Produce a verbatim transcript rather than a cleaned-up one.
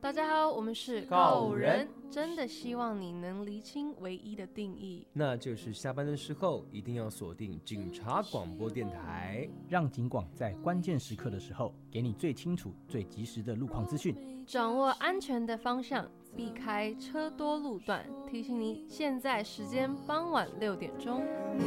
大家好，我们是告人， 真的希望你能厘清唯一的定义， 那就是下班的时候一定要锁定警察广播电台， 让警广在关键时刻的时候给你最清楚、最及时的路况资讯， 掌握安全的方向，避开车多路段。提醒你，现在时间傍晚六点钟。